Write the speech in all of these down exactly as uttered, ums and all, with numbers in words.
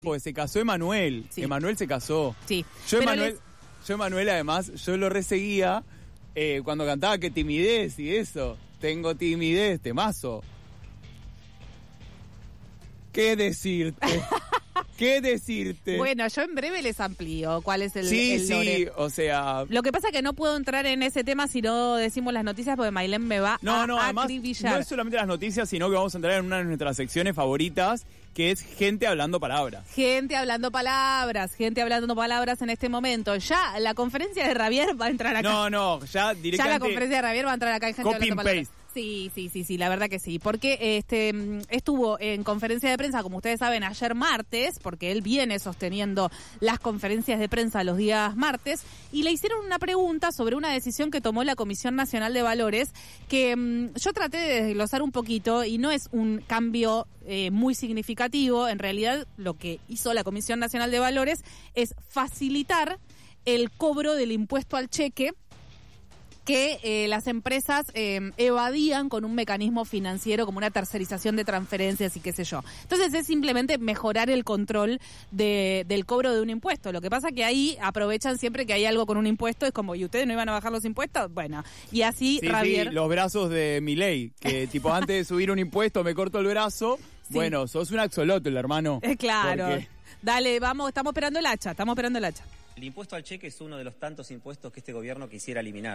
Porque se casó Emanuel. Sí. Emanuel se casó. Sí. Yo Pero Emanuel, les... yo Emanuel además, yo lo reseguía eh, cuando cantaba que timidez y eso. Tengo timidez, temazo. ¿Qué decirte? ¿Qué decirte? Bueno, yo en breve les amplío cuál es el, sí, el lore. Sí, o sea... Lo que pasa es que no puedo entrar en ese tema si no decimos las noticias porque Mailén me va no, a no, además, acribillar. No es solamente las noticias, sino que vamos a entrar en una de nuestras secciones favoritas, que es gente hablando palabras. Gente hablando palabras, gente hablando palabras en este momento. Ya la conferencia de Ravier va a entrar acá. No, no, ya directamente... Ya la conferencia de Ravier va a entrar acá en gente copy hablando and palabras. paste. Sí, sí, sí, sí, la verdad que sí, porque este estuvo en conferencia de prensa, como ustedes saben, ayer martes, porque él viene sosteniendo las conferencias de prensa los días martes, y le hicieron una pregunta sobre una decisión que tomó la Comisión Nacional de Valores, que mmm, yo traté de desglosar un poquito, y no es un cambio eh, muy significativo. En realidad, lo que hizo la Comisión Nacional de Valores es facilitar el cobro del impuesto al cheque que eh, las empresas eh, evadían con un mecanismo financiero como una tercerización de transferencias y qué sé yo. Entonces es simplemente mejorar el control de, del cobro de un impuesto. Lo que pasa que ahí aprovechan siempre que hay algo con un impuesto, es como, ¿y ustedes no iban a bajar los impuestos? Bueno, y así sí, Ravier... Sí, los brazos de Milei, que tipo antes de subir un impuesto me corto el brazo. Sí. Bueno, sos un axolotl, hermano. Eh, claro. Porque... Dale, vamos, estamos esperando el hacha, estamos esperando el hacha. El impuesto al cheque es uno de los tantos impuestos que este gobierno quisiera eliminar.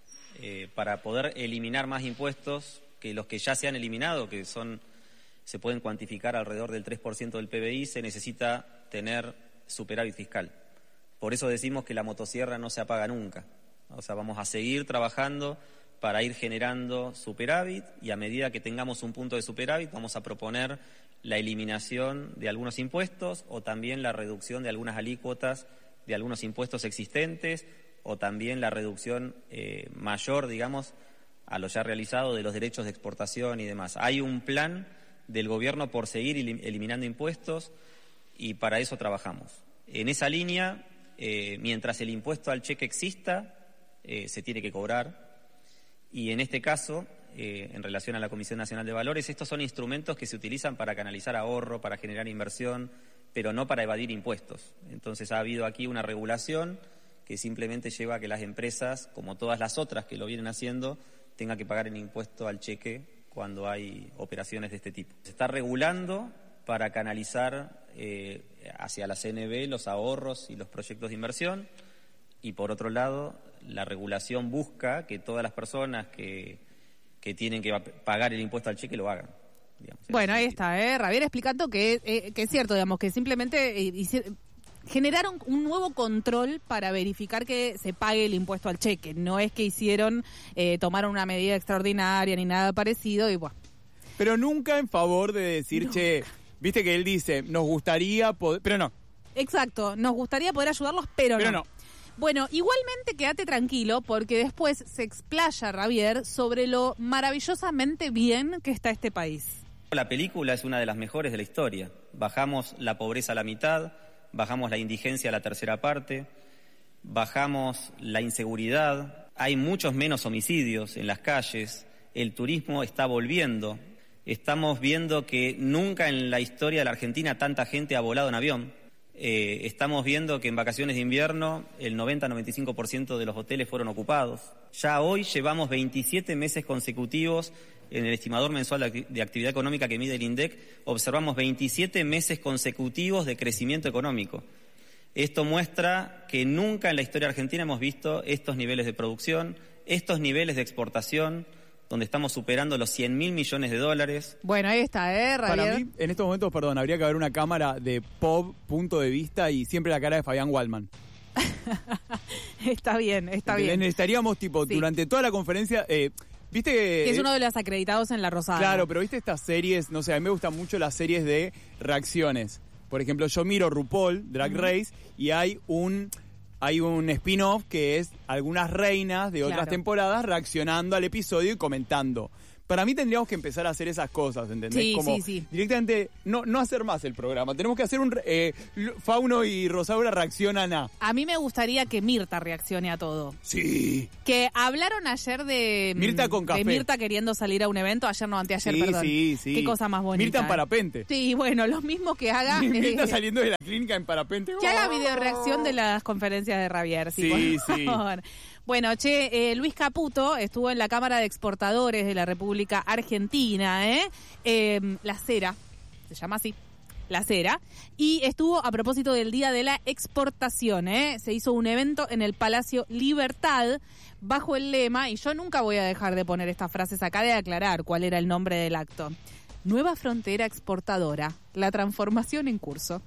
Eh, para poder eliminar más impuestos que los que ya se han eliminado, que son se pueden cuantificar alrededor del tres por ciento del P B I, se necesita tener superávit fiscal. Por eso decimos que la motosierra no se apaga nunca. O sea, vamos a seguir trabajando para ir generando superávit, y a medida que tengamos un punto de superávit vamos a proponer la eliminación de algunos impuestos o también la reducción de algunas alícuotas de algunos impuestos existentes, o también la reducción eh, mayor, digamos, a lo ya realizado de los derechos de exportación y demás. Hay un plan del gobierno por seguir eliminando impuestos, y para eso trabajamos. En esa línea, eh, mientras el impuesto al cheque exista, eh, se tiene que cobrar, y en este caso, eh, en relación a la Comisión Nacional de Valores, estos son instrumentos que se utilizan para canalizar ahorro, para generar inversión, pero no para evadir impuestos. Entonces ha habido aquí una regulación que simplemente lleva a que las empresas, como todas las otras que lo vienen haciendo, tengan que pagar el impuesto al cheque cuando hay operaciones de este tipo. Se está regulando para canalizar eh, hacia la C N B los ahorros y los proyectos de inversión, y por otro lado, la regulación busca que todas las personas que, que tienen que pagar el impuesto al cheque lo hagan. Digamos, bueno, ahí está, ¿eh? Ravier explicando que, eh, que es cierto, digamos, que simplemente... Eh, hicieron, generaron un nuevo control para verificar que se pague el impuesto al cheque. No es que hicieron, eh, tomaron una medida extraordinaria ni nada parecido y bueno. Pero nunca en favor de decir, nunca. che, viste que él dice, nos gustaría poder... Pero no. Exacto, nos gustaría poder ayudarlos, pero, pero no. no. Bueno, igualmente quédate tranquilo porque después se explaya Ravier sobre lo maravillosamente bien que está este país. La película es una de las mejores de la historia. Bajamos la pobreza a la mitad, bajamos la indigencia a la tercera parte, bajamos la inseguridad, hay muchos menos homicidios en las calles, el turismo está volviendo, estamos viendo que nunca en la historia de la Argentina tanta gente ha volado en avión, eh, estamos viendo que en vacaciones de invierno el noventa a noventa y cinco por ciento de los hoteles fueron ocupados. Ya hoy llevamos veintisiete meses consecutivos. En el estimador mensual de actividad económica que mide el INDEC, observamos veintisiete meses consecutivos de crecimiento económico. Esto muestra que nunca en la historia argentina hemos visto estos niveles de producción, estos niveles de exportación, donde estamos superando los cien mil millones de dólares. Bueno, ahí está, ¿eh, Ravier? Para mí, en estos momentos, perdón, habría que haber una cámara de pop, punto de vista, y siempre la cara de Fabián Waldman. Está bien, está bien. Necesitaríamos, tipo, sí. Durante toda la conferencia... Eh, ¿Viste que, que es uno de los acreditados en La Rosada? Claro, pero viste estas series, no sé, a mí me gustan mucho las series de reacciones. Por ejemplo, yo miro RuPaul, Drag uh-huh. Race, y hay un hay un spin-off que es algunas reinas de otras claro. temporadas reaccionando al episodio y comentando. Para mí tendríamos que empezar a hacer esas cosas, ¿entendés? Sí, Como sí, sí. directamente no, no hacer más el programa. Tenemos que hacer un... Eh, Fauno y Rosaura reaccionan a... A mí me gustaría que Mirta reaccione a todo. Sí. Que hablaron ayer de Mirta con café. de Mirta queriendo salir a un evento, ayer no, anteayer, Sí, perdón. sí, sí. Qué cosa más bonita. Mirta en ¿eh? parapente. Sí, bueno, lo mismo que haga... Mirta eh, saliendo de la clínica en parapente. que haga videoreacción de las conferencias de Ravier. Sí, Sí, por sí. favor. Bueno, che, eh, Luis Caputo estuvo en la Cámara de Exportadores de la República Argentina, ¿eh? eh la Cera, se llama así, la Cera, y estuvo a propósito del Día de la Exportación, ¿eh? Se hizo un evento en el Palacio Libertad bajo el lema, y yo nunca voy a dejar de poner estas frases acá, de aclarar cuál era el nombre del acto. Nueva frontera exportadora, la transformación en curso.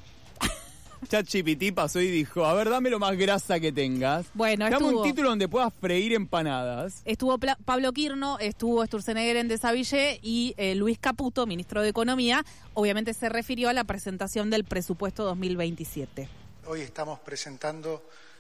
ChatGPT pasó y dijo, a ver, dame lo más grasa que tengas. Bueno, Dame estuvo... un título donde puedas freír empanadas. Estuvo Pla- Pablo Quirno, estuvo Sturzenegger en Desavillé y eh, Luis Caputo, ministro de Economía, obviamente se refirió a la presentación del presupuesto dos mil veintisiete. Hoy estamos presentando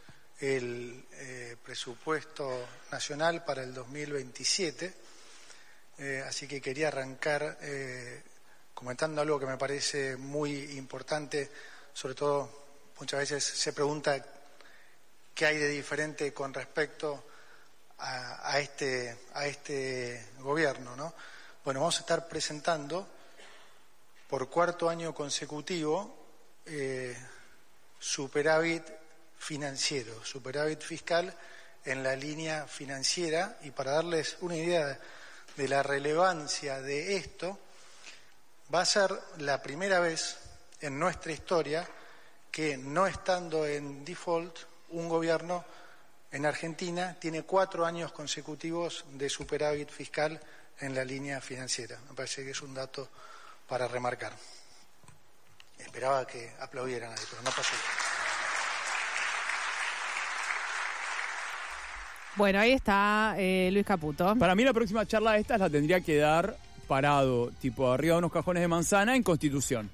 el eh, presupuesto nacional para el dos mil veintisiete, eh, así que quería arrancar eh, comentando algo que me parece muy importante. Sobre todo, muchas veces se pregunta qué hay de diferente con respecto a, a, este, a este gobierno, ¿no? Bueno, vamos a estar presentando por cuarto año consecutivo eh, superávit financiero, superávit fiscal en la línea financiera, y para darles una idea de la relevancia de esto, va a ser la primera vez en nuestra historia que, no estando en default, un gobierno en Argentina tiene cuatro años consecutivos de superávit fiscal en la línea financiera. Me parece que es un dato para remarcar. Esperaba que aplaudieran ahí, pero no pasó. Bueno, ahí está eh, Luis Caputo. Para mí la próxima charla de estas la tendría que dar parado, tipo arriba de unos cajones de manzana en Constitución.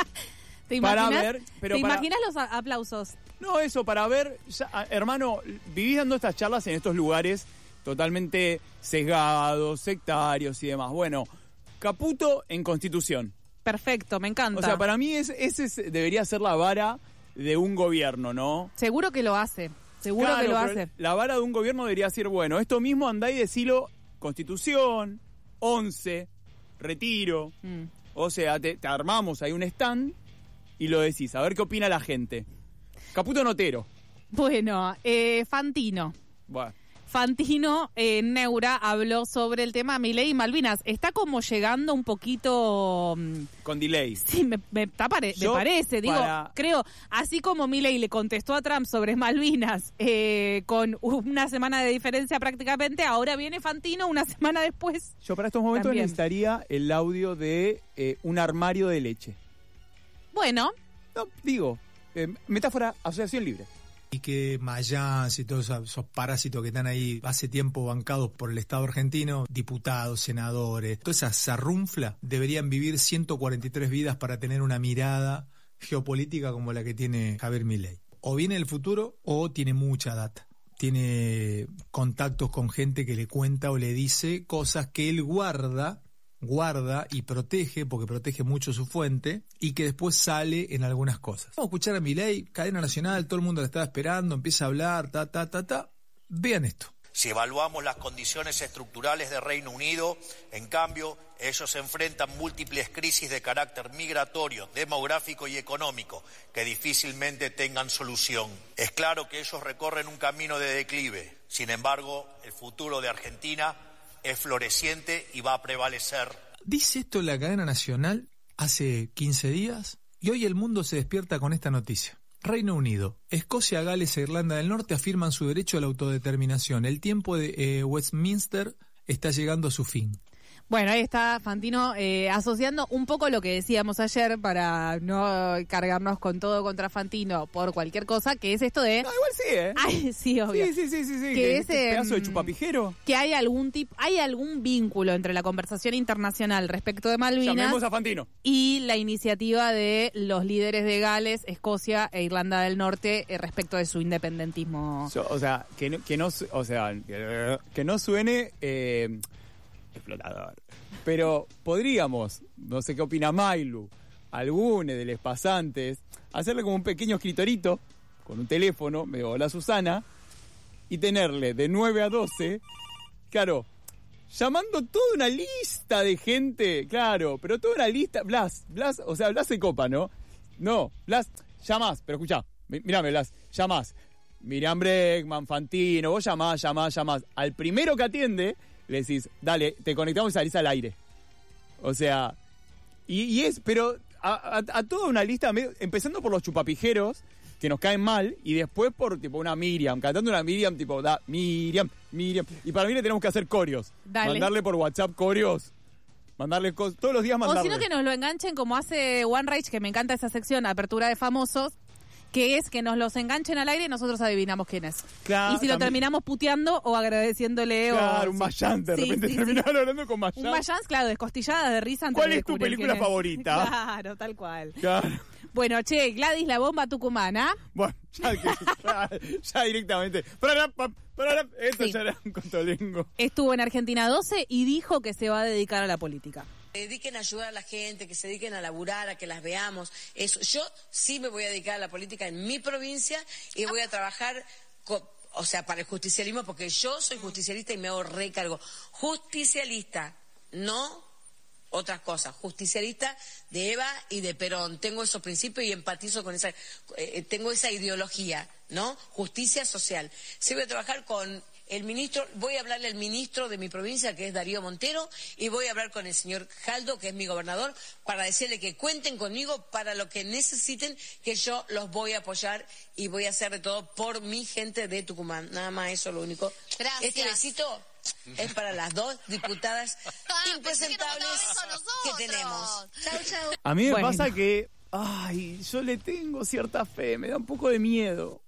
¿Te imaginas, para ver, pero ¿te para... imaginas los a- aplausos? No, eso, para ver, ya, hermano, vivís dando estas charlas en estos lugares totalmente sesgados, sectarios y demás. Bueno, Caputo en Constitución. Perfecto, me encanta. O sea, para mí ese es, debería ser la vara de un gobierno, ¿no? Seguro que lo hace, seguro Claro, que lo pero hace. la vara de un gobierno debería ser, bueno, esto mismo andá y decilo, Constitución, once, retiro. Mm. O sea, te, te armamos ahí un stand y lo decís, a ver qué opina la gente. Caputo Notero. Bueno, eh, Fantino. Bueno. Fantino en eh, Neura habló sobre el tema Milei y Malvinas. Está como llegando un poquito... mm, Con delay. Sí, me, me, está pare- me Yo, parece, digo, para- creo, así como Milei le contestó a Trump sobre Malvinas eh, con una semana de diferencia prácticamente, ahora viene Fantino una semana después. Yo para estos momentos También. necesitaría el audio de eh, un armario de leche. Bueno, No, digo, eh, metáfora, asociación libre. Y que Mayans y todos esos, esos parásitos que están ahí hace tiempo bancados por el Estado argentino, diputados, senadores, toda esa zarrunfla, deberían vivir ciento cuarenta y tres vidas para tener una mirada geopolítica como la que tiene Javier Milei. O viene el futuro o tiene mucha data. Tiene contactos con gente que le cuenta o le dice cosas que él guarda guarda y protege, porque protege mucho su fuente, y que después sale en algunas cosas. Vamos a escuchar a Milei, cadena nacional, todo el mundo la estaba esperando, empieza a hablar, ta, ta, ta, ta. Vean esto. Si evaluamos las condiciones estructurales de Reino Unido, en cambio, ellos enfrentan múltiples crisis de carácter migratorio, demográfico y económico, que difícilmente tengan solución. Es claro que ellos recorren un camino de declive. Sin embargo, el futuro de Argentina es floreciente y va a prevalecer. Dice esto la cadena nacional hace quince días y hoy el mundo se despierta con esta noticia. Reino Unido, Escocia, Gales e Irlanda del Norte afirman su derecho a la autodeterminación. El tiempo de eh, Westminster está llegando a su fin. bueno, ahí está Fantino eh, asociando un poco lo que decíamos ayer para no cargarnos con todo contra Fantino por cualquier cosa, que es esto de... No, igual sí, ¿eh? Ay, sí, obvio. Sí, sí, sí, sí, sí. Que Que ese, este pedazo de mm, chupapijero. Que hay algún tipo, hay algún vínculo entre la conversación internacional respecto de Malvinas Llamemos a Fantino. y la iniciativa de los líderes de Gales, Escocia e Irlanda del Norte eh, respecto de su independentismo. Yo, o sea, que no, que no, su- o sea, que no suene eh, explotador. Pero podríamos, no sé qué opina Mailu, alguno de los pasantes, hacerle como un pequeño escritorito con un teléfono, me digo, hola Susana, y tenerle de nueve a doce, claro, llamando toda una lista de gente, claro, pero toda una lista, Blas, Blas, o sea, Blas se copa, ¿no? No, Blas, llamás, pero escuchá, mirame Blas, llamás, Miriam Bregman, Fantino, vos llamás, llamás, llamás, al primero que atiende, le decís, dale, te conectamos y salís al aire. O sea, y, y es, pero a, a, a toda una lista, empezando por los chupapijeros, que nos caen mal, y después por tipo una Miriam, cantando una Miriam, tipo, da, Miriam, Miriam. Y para mí le tenemos que hacer coreos. Dale. Mandarle por WhatsApp coreos. Mandarle co- todos los días mandarle. O si no, que nos lo enganchen como hace One Rage, que me encanta esa sección, apertura de famosos, que es que nos los enganchen al aire y nosotros adivinamos quién es. Claro, y si lo también terminamos puteando o agradeciéndole. Claro, o, un Mayans, de sí, repente sí, terminaron sí. hablando con Mayans. Un Mayans, claro, descostilladas de risa. ¿Cuál es tu película es. favorita? Claro, tal cual. Claro. Bueno, che, Gladys la bomba tucumana. Bueno, ya, ya, ya directamente. Para, para, para, esto Sí. ya era un contolengo. Estuvo en Argentina doce y dijo que se va a dedicar a la política. Se dediquen a ayudar a la gente, que se dediquen a laburar, a que las veamos. Eso. Yo sí me voy a dedicar a la política en mi provincia y voy a trabajar, con, o sea, para el justicialismo, porque yo soy justicialista y me hago recargo. Justicialista, no otras cosas. Justicialista de Eva y de Perón. Tengo esos principios y empatizo con esa, eh, tengo esa ideología, ¿no? Justicia social. Sí voy a trabajar con el ministro, voy a hablarle al ministro de mi provincia, que es Darío Montero, y voy a hablar con el señor Jaldo, que es mi gobernador, para decirle que cuenten conmigo para lo que necesiten, que yo los voy a apoyar y voy a hacer de todo por mi gente de Tucumán. Nada más, eso es lo único. Gracias. Este besito es para las dos diputadas Ah, impresentables que, no que tenemos. Chau, chau. A mí me Bueno. pasa que, ay, yo le tengo cierta fe, me da un poco de miedo.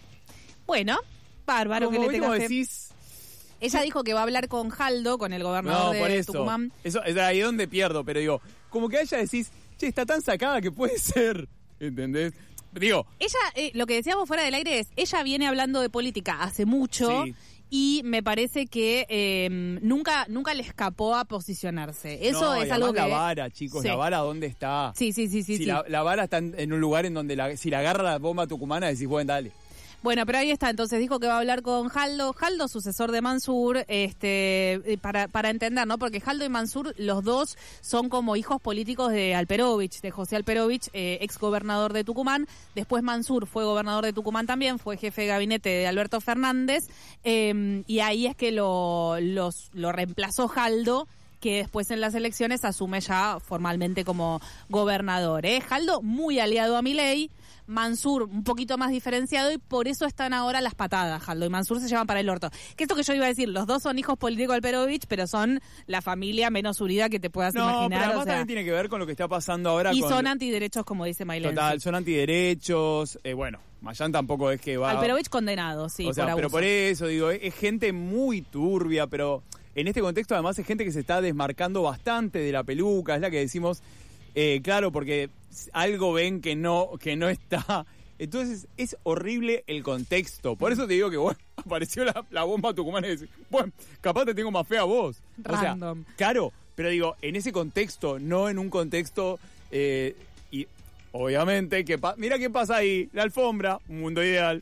Bueno, bárbaro que Como, le ¿viste cómo tengas fe. decís? Ella dijo que va a hablar con Jaldo, con el gobernador No, por de eso. Tucumán. Eso es ahí donde pierdo, pero digo, como que a ella decís, che, está tan sacada que puede ser, ¿entendés? Digo, Ella, eh, lo que decíamos fuera del aire es, ella viene hablando de política hace mucho. Sí. Y me parece que eh, nunca nunca le escapó a posicionarse. Eso no, es y algo que... además la vara, chicos, Sí. la vara ¿dónde está? Sí, sí, sí, sí. si sí. La, la vara está en, en un lugar en donde la, si la agarra la bomba tucumana decís, bueno, dale. Bueno, pero ahí está, entonces dijo que va a hablar con Jaldo, Jaldo, sucesor de Mansur, este, eh, para, para entender, ¿no? Porque Jaldo y Mansur, los dos son como hijos políticos de Alperovich, de José Alperovich, eh, ex gobernador de Tucumán. Después Mansur fue gobernador de Tucumán también, fue jefe de gabinete de Alberto Fernández, eh, y ahí es que lo, los, lo reemplazó Jaldo, que después en las elecciones asume ya formalmente como gobernador. ¿eh? Jaldo muy aliado a Milei, Mansur un poquito más diferenciado y por eso están ahora las patadas. Jaldo y Mansur se llevan para el orto. Que esto que yo iba a decir, los dos son hijos políticos de Alperovich, pero son la familia menos unida que te puedas No, imaginar. pero además o sea, también tiene que ver con lo que está pasando ahora y con... son antiderechos, como dice Mailén. Total, son antiderechos, eh, bueno, Mayán tampoco es que va... Alperovich condenado, sí, o sea, por abuso. pero por eso, digo, es, es gente muy turbia, pero en este contexto además es gente que se está desmarcando bastante de la peluca, es la que decimos, eh, claro, porque algo ven que no, que no está... Entonces es horrible el contexto. Por eso te digo que, bueno, apareció la, la bomba tucumana y decís, bueno, capaz te tengo más fe a vos. Random. O sea, claro, pero digo, en ese contexto, no en un contexto... Eh, y obviamente, que pa- mira qué pasa ahí, la alfombra, un mundo ideal.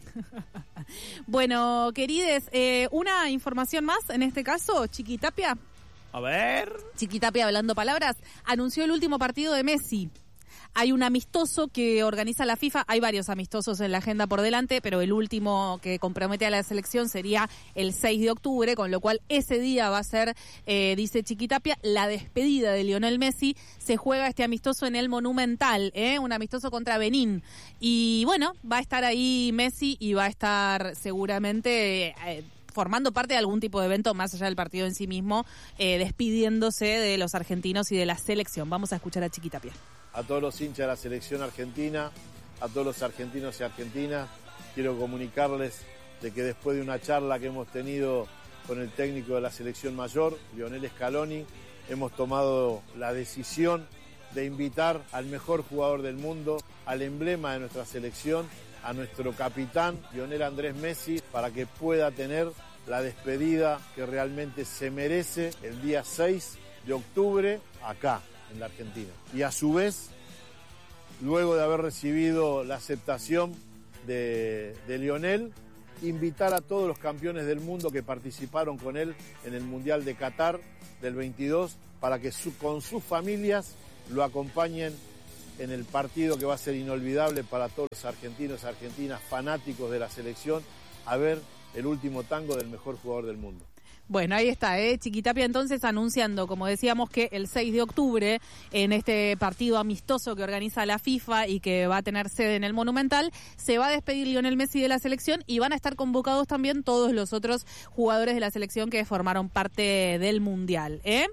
Bueno, querides, eh, una información más, en este caso, Chiquitapia. A ver... Chiquitapia, hablando palabras, anunció el último partido de Messi. Hay un amistoso que organiza la FIFA, hay varios amistosos en la agenda por delante, pero el último que compromete a la selección sería el seis de octubre, con lo cual ese día va a ser, eh, dice Chiquitapia, la despedida de Lionel Messi. Se juega este amistoso en el Monumental, ¿eh? Un amistoso contra Benín. Y bueno, va a estar ahí Messi y va a estar seguramente... Eh, formando parte de algún tipo de evento más allá del partido en sí mismo, eh, despidiéndose de los argentinos y de la selección. Vamos a escuchar a Chiquitapia. A todos los hinchas de la selección argentina, a todos los argentinos y argentinas, quiero comunicarles de que después de una charla que hemos tenido con el técnico de la selección mayor, Lionel Scaloni, hemos tomado la decisión de invitar al mejor jugador del mundo, al emblema de nuestra selección, a nuestro capitán, Lionel Andrés Messi, para que pueda tener la despedida que realmente se merece el día seis de octubre acá, en la Argentina. Y a su vez, luego de haber recibido la aceptación de, de Lionel, invitar a todos los campeones del mundo que participaron con él en el Mundial de Qatar del veintidós para que su, con sus familias lo acompañen en el partido que va a ser inolvidable para todos los argentinos y argentinas fanáticos de la selección, a ver el último tango del mejor jugador del mundo. Bueno, ahí está, ¿eh? Chiquitapia entonces anunciando, como decíamos, que el seis de octubre, en este partido amistoso que organiza la FIFA y que va a tener sede en el Monumental, se va a despedir Lionel Messi de la selección y van a estar convocados también todos los otros jugadores de la selección que formaron parte del Mundial, ¿eh?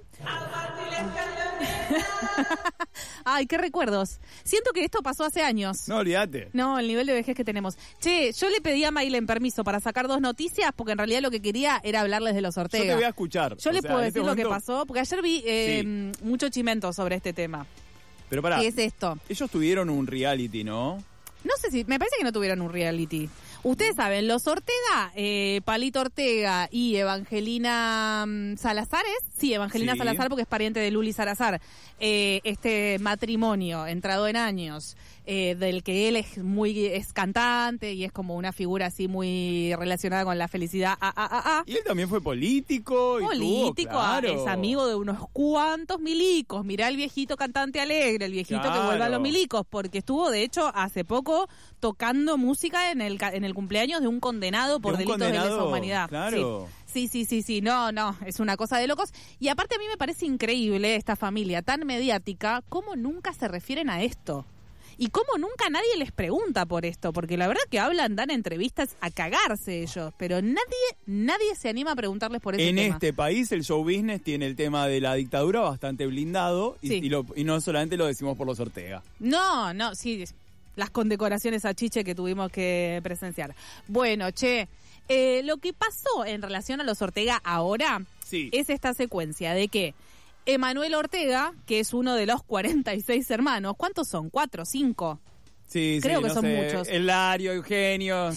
Ay, qué recuerdos. Siento que esto pasó hace años. No, olvídate. No, el nivel de vejez que tenemos. Che, yo le pedí a Maylen permiso para sacar dos noticias porque en realidad lo que quería era hablarles de los Ortega. Yo te voy a escuchar. Yo o les sea, puedo en decir este lo que momento... pasó, porque ayer vi eh, sí. mucho chimento sobre este tema. Pero pará. ¿Qué es esto? Ellos tuvieron un reality, ¿no? No sé si, me parece que no tuvieron un reality. Ustedes saben, los Ortega, eh, Palito Ortega y Evangelina um, Salazar, ¿es? Sí, Evangelina Sí. Salazar porque es pariente de Luli Salazar. Eh, este matrimonio entrado en años, eh, del que él es muy es cantante y es como una figura así muy relacionada con la felicidad. Ah, ah, ah, ah. Y él también fue político. Y Político, tuvo, claro. es amigo de unos cuantos milicos. Mirá el viejito cantante alegre, el viejito Claro. que vuelve a los milicos, porque estuvo, de hecho, hace poco tocando música en el ca- en el cumpleaños de un condenado por De un delitos condenado, de lesa humanidad. claro. Sí. Sí, sí, sí, sí, no, no, es una cosa de locos. Y aparte a mí me parece increíble esta familia tan mediática, cómo nunca se refieren a esto. Y cómo nunca nadie les pregunta por esto, porque la verdad que hablan, dan entrevistas a cagarse ellos, pero nadie nadie se anima a preguntarles por ese En tema. este país el show business tiene el tema de la dictadura bastante blindado y, Sí. y, lo- y no solamente lo decimos por los Ortega. No, no, sí, las condecoraciones a Chiche que tuvimos que presenciar. Bueno, che, eh, lo que pasó en relación a los Ortega ahora Sí. es esta secuencia de que Emanuel Ortega, que es uno de los cuarenta y seis hermanos, ¿cuántos son? ¿Cuatro? ¿Cinco? Sí, Creo sí, que no son sé, muchos. Eugenio, Eugenio,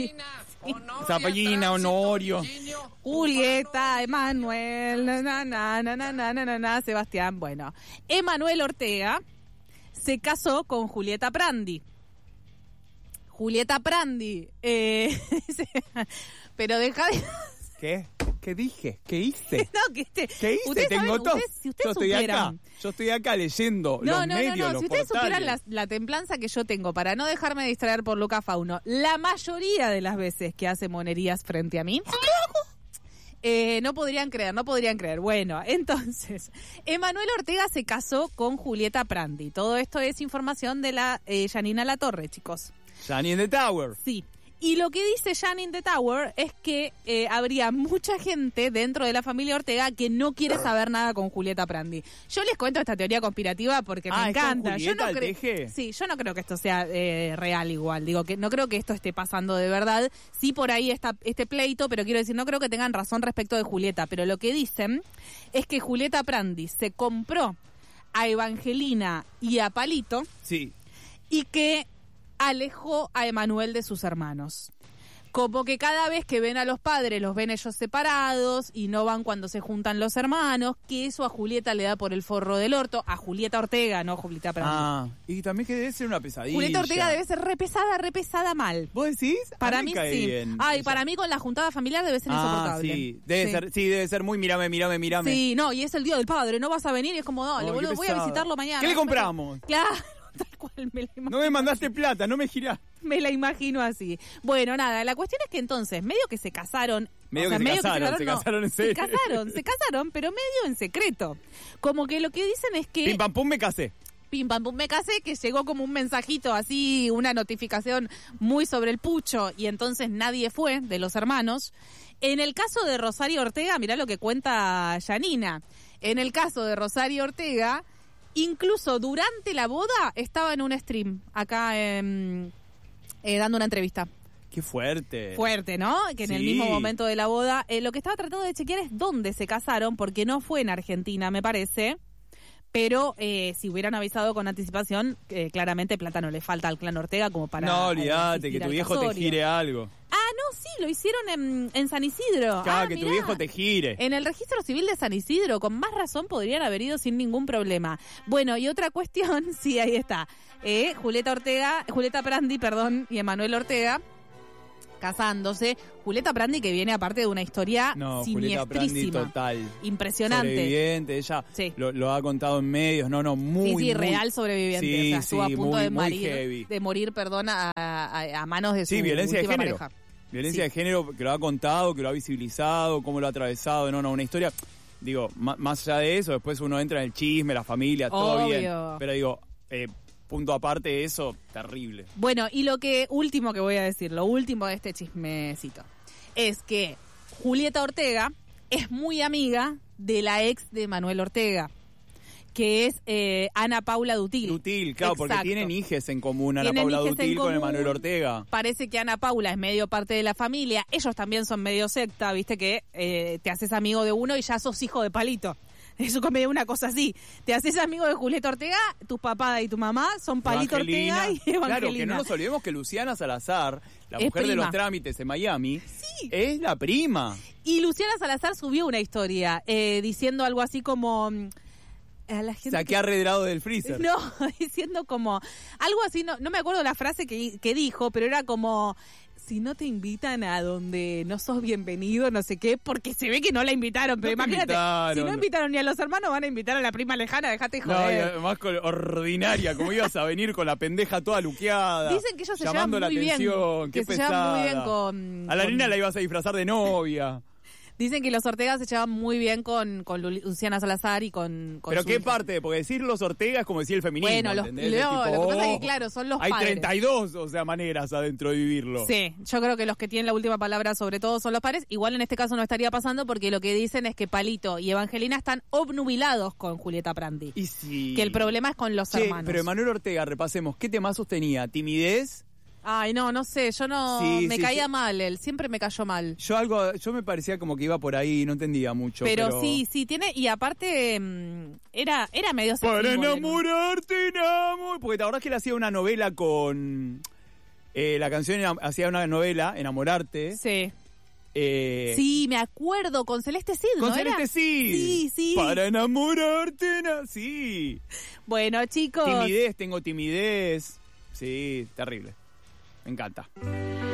Zapallina, Honorio. Julieta, Emanuel, na, na, na, na, na, na, na, na, Sebastián. Bueno, Emanuel Ortega se casó con Julieta Prandi. Julieta Prandi. Eh, pero deja de... ¿Qué? ¿Qué dije? ¿Qué hice? No, que este, ¿Qué hice? ustedes Tengo saben, todo. ustedes- si ustedes Yo estoy acá. supieran... Yo estoy acá leyendo No, los no, medios, no, no. los Si ustedes portales. supieran la, la templanza que yo tengo para no dejarme distraer por Luca Fauno, la mayoría de las veces que hace monerías frente a mí, eh, no podrían creer, no podrían creer. Bueno, entonces, Emanuel Ortega se casó con Julieta Prandi. Todo esto es información de la eh, Janina Latorre, chicos. Janine the Tower. Sí. Y lo que dice Janine the Tower es que eh, habría mucha gente dentro de la familia Ortega que no quiere saber nada con Julieta Prandi. Yo les cuento esta teoría conspirativa porque Ah, me ¿es con encanta. Yo Julieta no el creo. Teje? Sí, yo no creo que esto sea eh, real igual. Digo que no creo que esto esté pasando de verdad. Sí, por ahí está este pleito, pero quiero decir, no creo que tengan razón respecto de Julieta. Pero lo que dicen es que Julieta Prandi se compró a Evangelina y a Palito Sí. y que alejó a Emanuel de sus hermanos. Como que cada vez que ven a los padres, los ven ellos separados y no van cuando se juntan los hermanos, que eso a Julieta le da por el forro del orto, a Julieta Ortega, no Julieta Prandi. Ah, y también que debe ser una pesadilla. Julieta Ortega debe ser repesada, repesada mal. ¿Vos decís? A Para me mí cae sí. bien. Ay, Ella. para mí con la juntada familiar debe ser Ah, insoportable. sí. Debe ser, sí, debe ser muy mírame, mírame, mírame. Sí, no, y es el día del padre, no vas a venir y es como, dale, Ay, boludo, qué voy a pesado. visitarlo mañana. ¿Qué le compramos? Claro, tal cual me la imagino. No me mandaste plata, no me girás. Me la imagino así. Bueno, nada, la cuestión es que entonces, medio que se casaron. Medio o sea, que se medio casaron, se no, casaron en serio. Se casaron, se casaron, pero medio en secreto. Como que lo que dicen es que... Pim pam pum me casé. Pim pam pum me casé, que llegó como un mensajito así, una notificación muy sobre el pucho, y entonces nadie fue de los hermanos. En el caso de Rosario Ortega, mirá lo que cuenta Janina. En el caso de Rosario Ortega, incluso durante la boda estaba en un stream, acá en, eh, dando una entrevista. Qué fuerte. Fuerte, ¿no? Que en el Sí. mismo momento de la boda, eh, lo que estaba tratando de chequear es dónde se casaron, porque no fue en Argentina, me parece. Pero eh, si hubieran avisado con anticipación, eh, claramente plata no le falta al clan Ortega como para... no, eh, olvídate, asistir que tu al viejo te casorio. gire algo. Ah, no, sí, lo hicieron en, en San Isidro. Cada ah, que mirá. tu viejo te gire. En el registro civil de San Isidro, con más razón podrían haber ido sin ningún problema. Bueno, y otra cuestión, sí, ahí está. Eh, Julieta Ortega, Julieta Prandi, perdón, y Emanuel Ortega casándose. Julieta Prandi, que viene aparte de una historia No, Julieta Prandi siniestrísima. total. Impresionante. Sobreviviente, ella Sí. lo, lo ha contado en medios, no, no, muy, Sí, sí, muy- real sobreviviente. Sí, o sea, estuvo sí, a punto muy, de muy morir, heavy. de morir, perdón, a, a- a manos de su Sí, violencia de última género. pareja. Violencia Sí. de género que lo ha contado, que lo ha visibilizado, cómo lo ha atravesado, no, no, una historia, digo, ma- más allá de eso, después uno entra en el chisme, la familia, todo Obvio. bien, pero digo, eh, punto aparte de eso, terrible. Bueno, y lo que último que voy a decir, lo último de este chismecito, es que Julieta Ortega es muy amiga de la ex de Manuel Ortega, que es eh, Ana Paula Dutil. Dutil, claro, porque Exacto. tienen hijes en común, Ana Tienen Paula hijes en Dutil con común. Emanuel Ortega. Parece que Ana Paula es medio parte de la familia. Ellos también son medio secta, viste que eh, te haces amigo de uno y ya sos hijo de Palito. Eso como una cosa así. Te haces amigo de Julieta Ortega, tus papás y tu mamá son Palito Evangelina. Ortega y Evangelina. Claro, que no nos olvidemos que Luciana Salazar, la Es mujer de prima. los trámites en Miami, Sí. es la prima. Y Luciana Salazar subió una historia eh, diciendo algo así como... mm, A la gente Saqué que- arredrado del freezer. No, diciendo como... Algo así, no, no me acuerdo la frase que, que dijo, pero era como... Si no te invitan a donde no sos bienvenido, no sé qué, porque se ve que no la invitaron. Pero No te imagínate, invitaron. si no invitaron ni a los hermanos, van a invitar a la prima lejana, dejate No, y joder. además con- ordinaria, como ibas a venir con la pendeja toda luqueada. Dicen que ellos se llamando llevan muy la bien, atención, que qué se llevan muy bien pesada. con- A la con- nena la ibas a disfrazar de novia. Dicen que los Ortega se llevan muy bien con, con Lu- Luciana Salazar y con, con Pero su qué hija. parte, porque decir los Ortega es como decir el feminismo. Bueno, los, ¿entendés? no, Es tipo, lo que pasa es oh, que, claro, son los hay padres. treinta y dos, o sea, maneras adentro de vivirlo. Sí, yo creo que los que tienen la última palabra sobre todo son los padres. Igual en este caso no estaría pasando porque lo que dicen es que Palito y Evangelina están obnubilados con Julieta Prandi. Y sí. Que el problema es con los Che, hermanos. pero Emanuel Ortega, repasemos, ¿qué temazos tenía? ¿Timidez? Ay, no, no sé, yo no... Sí, me sí, caía sí. mal él, siempre me cayó mal. Yo algo, yo me parecía como que iba por ahí, no entendía mucho. Pero, Pero, sí, sí, tiene... Y aparte, mm, era, era medio... Para sexy, Moreno. enamorarte, enamor. Porque te acordás que él hacía una novela con... eh, la canción era- hacía una novela, Enamorarte. Sí. eh, Sí, me acuerdo, con Celeste Cid, Con ¿no Celeste era? Cid. Sí, sí. Para enamorarte, na- sí. Bueno, chicos... Timidez, tengo timidez. Sí, terrible. Me encanta.